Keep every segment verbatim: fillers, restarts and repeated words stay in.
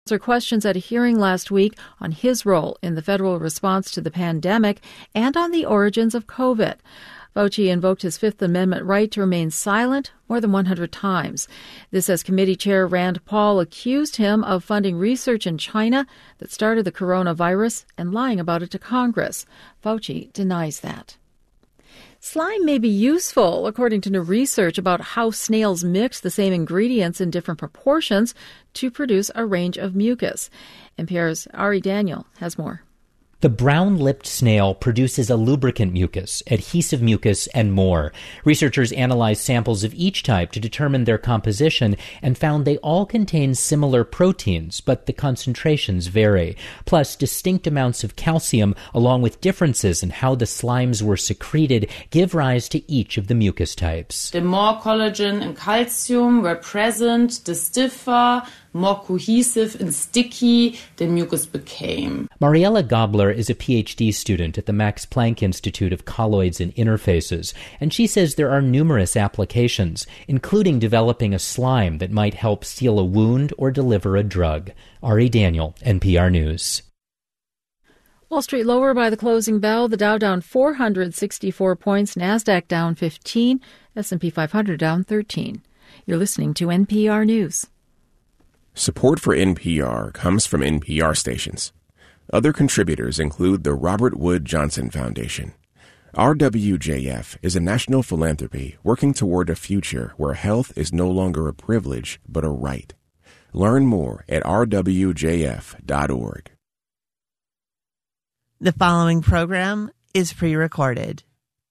Answer questions at a hearing last week on his role in the federal response to the pandemic and on the origins of COVID. Fauci invoked his Fifth Amendment right to remain silent more than one hundred times. This as Committee Chair Rand Paul accused him of funding research in China that started the coronavirus and lying about it to Congress. Fauci denies that. Slime may be useful, according to new research about how snails mix the same ingredients in different proportions to produce a range of mucus. N P R's Ari Daniel has more. The brown-lipped snail produces a lubricant mucus, adhesive mucus, and more. Researchers analyzed samples of each type to determine their composition and found they all contain similar proteins, but the concentrations vary. Plus, distinct amounts of calcium, along with differences in how the slimes were secreted, give rise to each of the mucus types. The more collagen and calcium were present, the stiffer, more cohesive and sticky the mucus became. Mariella Gabler is a P H D student at the Max Planck Institute of Colloids and Interfaces, and she says there are numerous applications, including developing a slime that might help seal a wound or deliver a drug. Ari Daniel, N P R News. Wall Street lower by the closing bell. The Dow down four hundred sixty-four points, NASDAQ down fifteen, S and P five hundred down thirteen. You're listening to N P R News. Support for N P R comes from N P R stations. Other contributors include the Robert Wood Johnson Foundation. R W J F is a national philanthropy working toward a future where health is no longer a privilege but a right. Learn more at r w j f dot org. The following program is pre-recorded.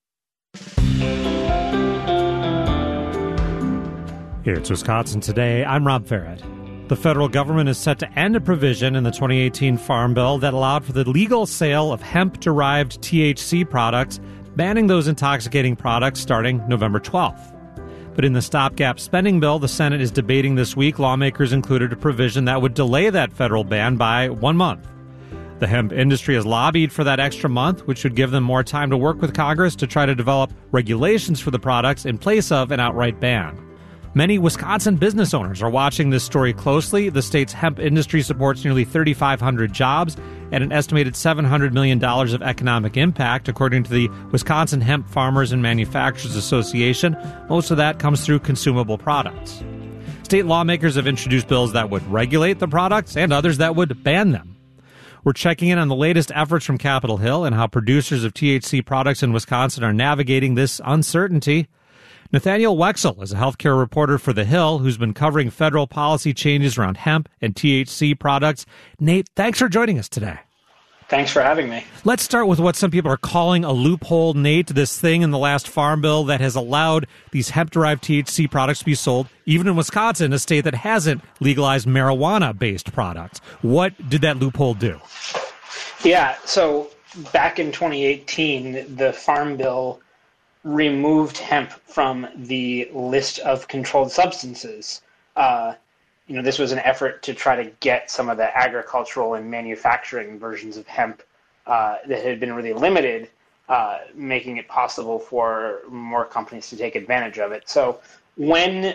It's Wisconsin Today. I'm Rob Farrett. The federal government is set to end a provision in the twenty eighteen Farm Bill that allowed for the legal sale of hemp-derived T H C products, banning those intoxicating products starting November twelfth. But in the stopgap spending bill the Senate is debating this week, lawmakers included a provision that would delay that federal ban by one month. The hemp industry has lobbied for that extra month, which would give them more time to work with Congress to try to develop regulations for the products in place of an outright ban. Many Wisconsin business owners are watching this story closely. The state's hemp industry supports nearly three thousand five hundred jobs and an estimated seven hundred million dollars of economic impact, according to the Wisconsin Hemp Farmers and Manufacturers Association. Most of that comes through consumable products. State lawmakers have introduced bills that would regulate the products and others that would ban them. We're checking in on the latest efforts from Capitol Hill and how producers of T H C products in Wisconsin are navigating this uncertainty. Nathaniel Wexel is a healthcare reporter for The Hill who's been covering federal policy changes around hemp and T H C products. Nate, thanks for joining us today. Thanks for having me. Let's start with what some people are calling a loophole, Nate, this thing in the last Farm Bill that has allowed these hemp-derived T H C products to be sold, even in Wisconsin, a state that hasn't legalized marijuana-based products. What did that loophole do? Yeah, so back in twenty eighteen, the Farm Bill removed hemp from the list of controlled substances. Uh, you know, this was an effort to try to get some of the agricultural and manufacturing versions of hemp uh, that had been really limited, uh, making it possible for more companies to take advantage of it. So when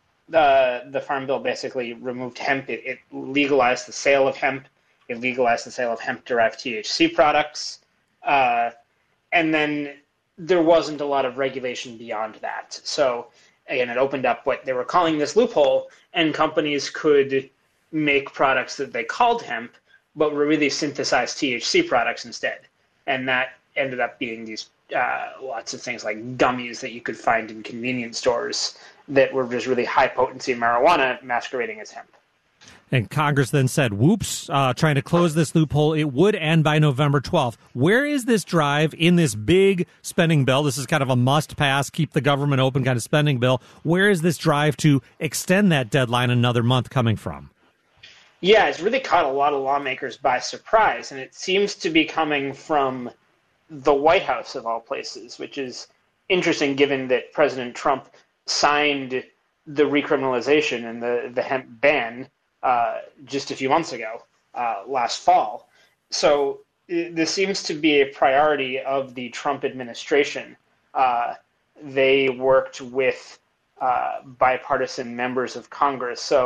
the the Farm Bill basically removed hemp, it, it legalized the sale of hemp, it legalized the sale of hemp-derived T H C products, uh, and then there wasn't a lot of regulation beyond that. So again, it opened up what they were calling this loophole, and companies could make products that they called hemp, but were really synthesized T H C products instead. And that ended up being these uh, lots of things like gummies that you could find in convenience stores that were just really high potency marijuana masquerading as hemp. And Congress then said, whoops, uh, trying to close this loophole. It would end by November twelfth. Where is this drive in this big spending bill? This is kind of a must-pass, keep the government open kind of spending bill. Where is this drive to extend that deadline another month coming from? Yeah, it's really caught a lot of lawmakers by surprise, and it seems to be coming from the White House, of all places, which is interesting given that President Trump signed the recriminalization and the, the hemp ban Uh, just a few months ago, uh, last fall. So it, this seems to be a priority of the Trump administration. Uh, they worked with uh, bipartisan members of Congress. So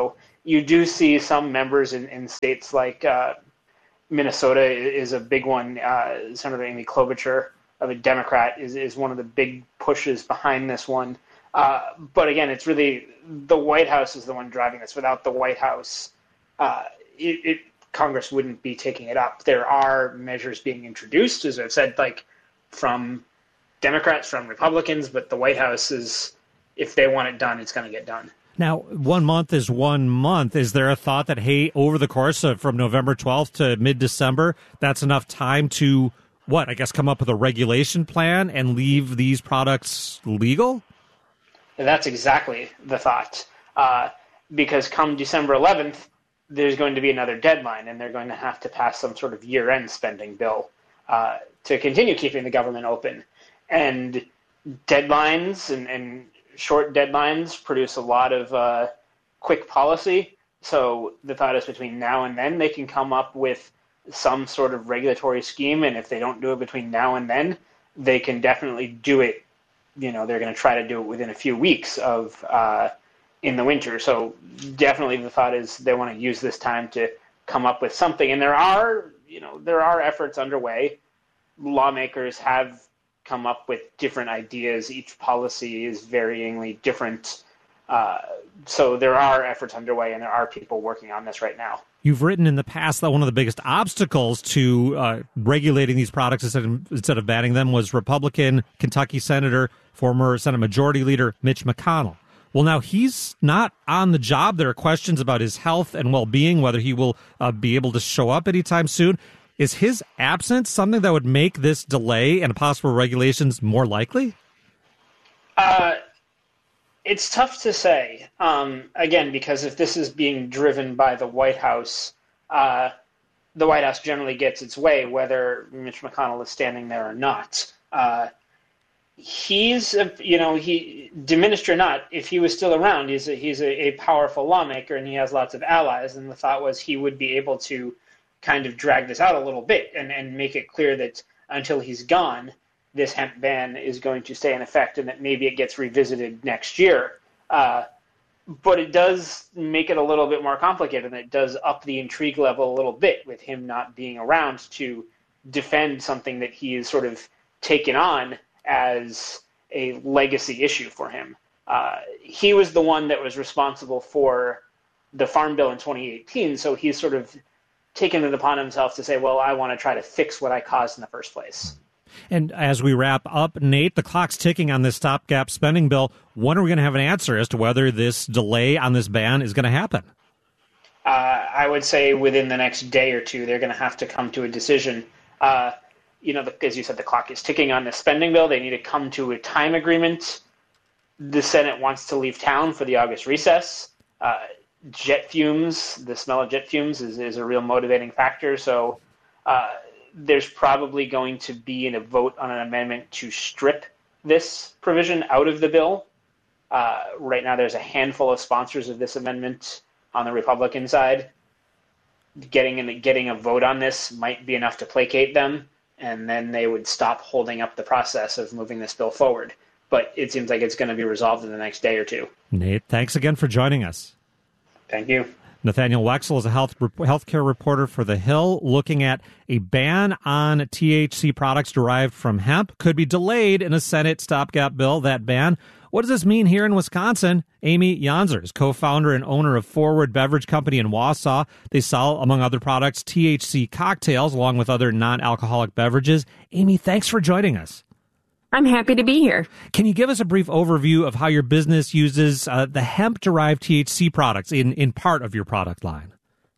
you do see some members in, in states like uh, Minnesota is a big one. Uh, Senator Amy Klobuchar of a Democrat is, is one of the big pushes behind this one. Uh, but again, it's really the White House is the one driving this. Without the White House, uh, it, it Congress wouldn't be taking it up. There are measures being introduced, as I've said, like from Democrats, from Republicans, but the White House is, if they want it done, it's going to get done. Now, one month is one month. Is there a thought that, hey, over the course of from November twelfth to mid-December, that's enough time to, what, I guess come up with a regulation plan and leave these products legal? And that's exactly the thought. Uh, because come December eleventh, there's going to be another deadline, and they're going to have to pass some sort of year-end spending bill uh, to continue keeping the government open. And deadlines and, and short deadlines produce a lot of uh, quick policy. So the thought is between now and then, they can come up with some sort of regulatory scheme. And if they don't do it between now and then, they can definitely do it. You know, they're going to try to do it within a few weeks of uh, in the winter. So definitely the thought is they want to use this time to come up with something. And there are, you know, there are efforts underway. Lawmakers have come up with different ideas. Each policy is varyingly different. Uh, so there are efforts underway, and there are people working on this right now. You've written in the past that one of the biggest obstacles to uh, regulating these products instead of, instead of banning them was Republican Kentucky Senator, former Senate Majority Leader Mitch McConnell. Well, now he's not on the job. There are questions about his health and well-being, whether he will uh, be able to show up anytime soon. Is his absence something that would make this delay and possible regulations more likely? Uh, it's tough to say. Um, again, because if this is being driven by the White House, uh, the White House generally gets its way, whether Mitch McConnell is standing there or not. Uh, he's, a, you know, he diminished or not, if he was still around, he's a, he's a, a powerful lawmaker and he has lots of allies. And the thought was he would be able to kind of drag this out a little bit and, and make it clear that until he's gone, this hemp ban is going to stay in effect and that maybe it gets revisited next year. Uh, but it does make it a little bit more complicated, and it does up the intrigue level a little bit with him not being around to defend something that he has sort of taken on as a legacy issue for him. Uh, he was the one that was responsible for the Farm Bill in twenty eighteen, so he's sort of taken it upon himself to say, well, I want to try to fix what I caused in the first place. And as we wrap up, Nate, the clock's ticking on this stopgap spending bill. When are we going to have an answer as to whether this delay on this ban is going to happen? Uh, I would say within the next day or two, they're going to have to come to a decision. Uh, you know, the, as you said, the clock is ticking on this spending bill. They need to come to a time agreement. The Senate wants to leave town for the August recess. Uh, jet fumes, the smell of jet fumes is, is a real motivating factor. So uh, there's probably going to be a vote on an amendment to strip this provision out of the bill. Uh, right now, there's a handful of sponsors of this amendment on the Republican side. Getting in, getting a vote on this might be enough to placate them, and then they would stop holding up the process of moving this bill forward. But it seems like it's going to be resolved in the next day or two. Nate, thanks again for joining us. Thank you. Nathaniel Wexel is a health healthcare reporter for The Hill, looking at a ban on T H C products derived from hemp could be delayed in a Senate stopgap bill. That ban. What does this mean here in Wisconsin? Amy Yonzer is co-founder and owner of Forward Beverage Company in Wausau. They sell, among other products, T H C cocktails along with other non-alcoholic beverages. Amy, thanks for joining us. I'm happy to be here. Can you give us a brief overview of how your business uses uh, the hemp-derived T H C products in, in part of your product line?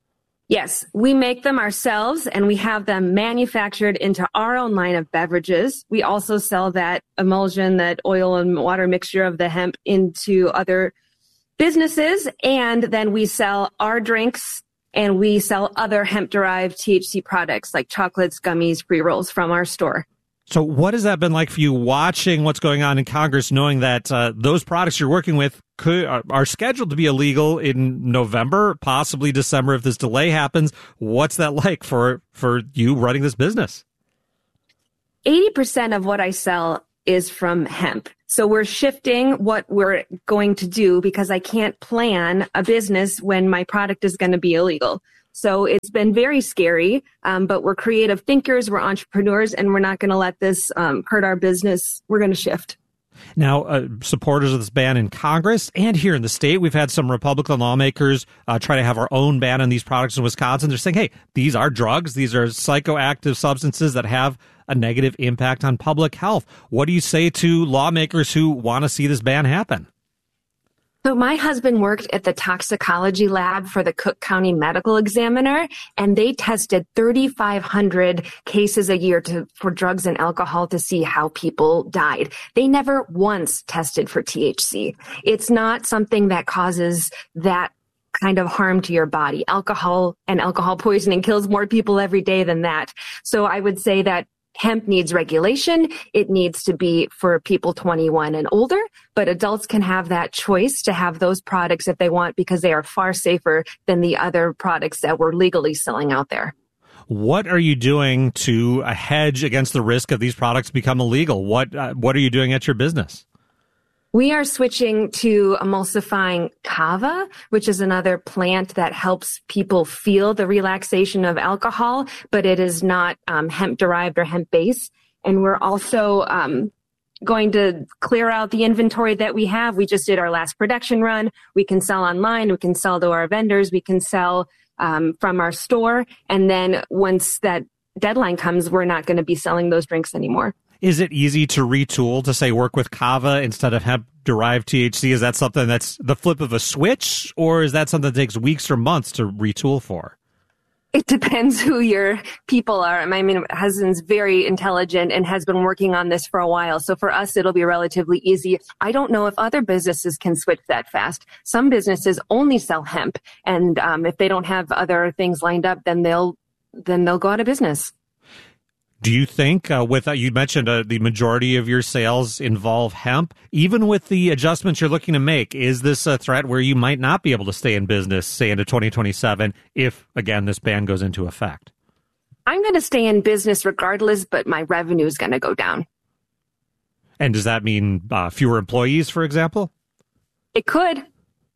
Yes, we make them ourselves, and we have them manufactured into our own line of beverages. We also sell that emulsion, that oil and water mixture of the hemp into other businesses, and then we sell our drinks, and we sell other hemp-derived T H C products like chocolates, gummies, pre-rolls from our store. So what has that been like for you watching what's going on in Congress, knowing that uh, those products you're working with could, are, are scheduled to be illegal in November, possibly December if this delay happens? What's that like for, for you running this business? eighty percent of what I sell is from hemp. So we're shifting what we're going to do because I can't plan a business when my product is going to be illegal. So it's been very scary, um, but we're creative thinkers, we're entrepreneurs, and we're not going to let this um, hurt our business. We're going to shift. Now, uh, supporters of this ban in Congress and here in the state, we've had some Republican lawmakers uh, try to have our own ban on these products in Wisconsin. They're saying, hey, these are drugs. These are psychoactive substances that have a negative impact on public health. What do you say to lawmakers who want to see this ban happen? So my husband worked at the toxicology lab for the Cook County Medical Examiner, and they tested thirty-five hundred cases a year to, for drugs and alcohol to see how people died. They never once tested for T H C. It's not something that causes that kind of harm to your body. Alcohol and alcohol poisoning kills more people every day than that. So I would say that hemp needs regulation. It needs to be for people twenty-one and older, but adults can have that choice to have those products if they want because they are far safer than the other products that we're legally selling out there. What are you doing to hedge against the risk of these products become illegal? What uh, what are you doing at your business? We are switching to emulsifying kava, which is another plant that helps people feel the relaxation of alcohol, but it is not um, hemp-derived or hemp-based. And we're also um, going to clear out the inventory that we have. We just did our last production run. We can sell online. We can sell to our vendors. We can sell um, from our store. And then once that deadline comes, we're not going to be selling those drinks anymore. Is it easy to retool to, say, work with kava instead of hemp-derived T H C? Is that something that's the flip of a switch, or is that something that takes weeks or months to retool for? It depends who your people are. I mean, my husband's very intelligent and has been working on this for a while. So for us, it'll be relatively easy. I don't know if other businesses can switch that fast. Some businesses only sell hemp. And um, if they don't have other things lined up, then they'll then they'll go out of business. Do you think, uh, with uh, you mentioned uh, the majority of your sales involve hemp, even with the adjustments you're looking to make, is this a threat where you might not be able to stay in business, say, into twenty twenty-seven, if, again, this ban goes into effect? I'm going to stay in business regardless, but my revenue is going to go down. And does that mean uh, fewer employees, for example? It could.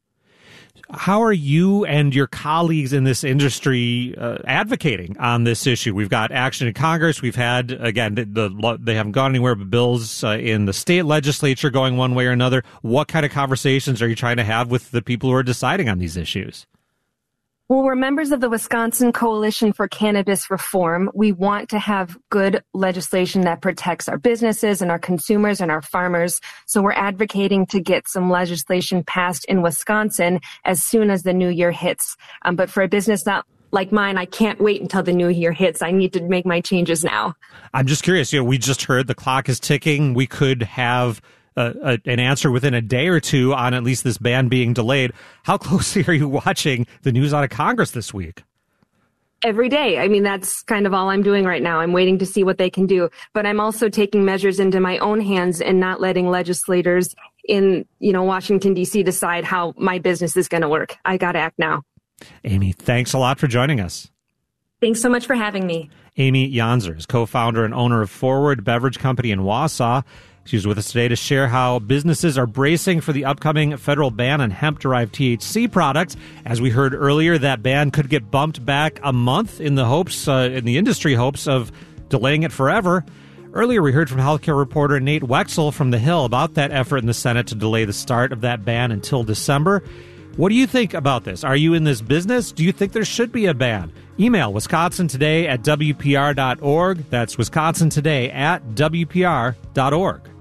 How are you and your colleagues in this industry uh, advocating on this issue? We've got action in Congress. We've had, again, the, the, they haven't gone anywhere, but bills uh, in the state legislature going one way or another. What kind of conversations are you trying to have with the people who are deciding on these issues? Well, we're members of the Wisconsin Coalition for Cannabis Reform. We want to have good legislation that protects our businesses and our consumers and our farmers. So we're advocating to get some legislation passed in Wisconsin as soon as the new year hits. Um, but for a business not like mine, I can't wait until the new year hits. I need to make my changes now. I'm just curious. You know, we just heard the clock is ticking. We could have Uh, a, an answer within a day or two on at least this ban being delayed. How closely are you watching the news out of Congress this week? Every day. I mean, that's kind of all I'm doing right now. I'm waiting to see what they can do. But I'm also taking measures into my own hands and not letting legislators in, you know, Washington, D C decide how my business is going to work. I got to act now. Amy, thanks a lot for joining us. Thanks so much for having me. Amy Yonzer is co-founder and owner of Forward Beverage Company in Wausau. She's with us today to share how businesses are bracing for the upcoming federal ban on hemp-derived T H C products. As we heard earlier, that ban could get bumped back a month in the hopes, uh, in the industry hopes of delaying it forever. Earlier, we heard from healthcare reporter Nate Wexel from The Hill about that effort in the Senate to delay the start of that ban until December. What do you think about this? Are you in this business? Do you think there should be a ban? Email Wisconsin Today at W P R dot org. That's Wisconsin Today at W P R dot org.